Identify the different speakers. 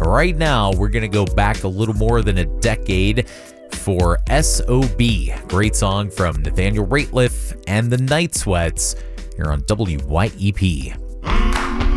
Speaker 1: Right now, we're going to go back a little more than a decade for S.O.B. Great song from Nathaniel Rateliff and the Night Sweats here on WYEP.